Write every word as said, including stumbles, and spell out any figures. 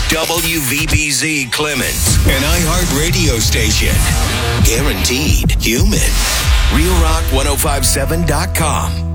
W V B Z Clemens, an iHeart radio station. Guaranteed human. Real Rock ten fifty-seven dot com.